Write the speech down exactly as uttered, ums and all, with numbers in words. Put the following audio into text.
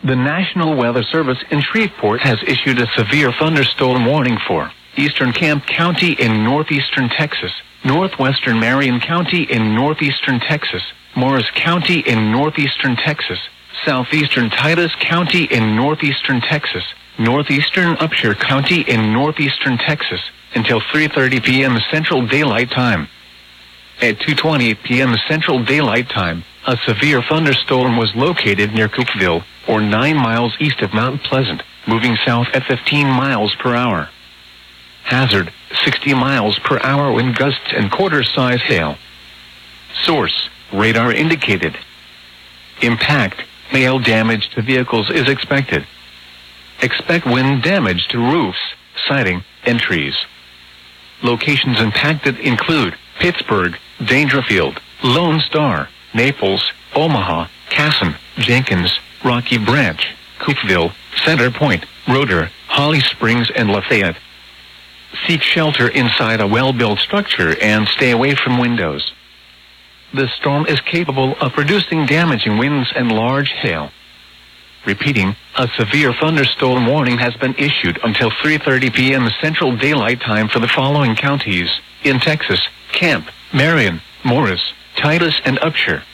The National Weather Service in Shreveport has issued a severe thunderstorm warning for Eastern Camp County in northeastern Texas, northwestern Marion County in northeastern Texas, Morris County in northeastern Texas, southeastern Titus County in northeastern Texas, northeastern Upshur County in northeastern Texas, until three thirty p.m. Central Daylight Time. At two twenty p.m. Central Daylight Time, a severe thunderstorm was located near Cookeville, or nine miles east of Mount Pleasant, moving south at fifteen miles per hour. Hazard, sixty miles per hour wind gusts and quarter-size hail. Source, radar indicated. Impact, hail damage to vehicles is expected. Expect wind damage to roofs, siding, and trees. Locations impacted include Pittsburgh, Dangerfield, Lone Star, Naples, Omaha, Casson, Jenkins, Rocky Branch, Cookeville, Center Point, Roeder, Holly Springs, and Lafayette. Seek shelter inside a well-built structure and stay away from windows. The storm is capable of producing damaging winds and large hail. Repeating, a severe thunderstorm warning has been issued until three thirty p.m. Central Daylight Time for the following counties in Texas: Camp, Marion, Morris, Titus, and Upshur.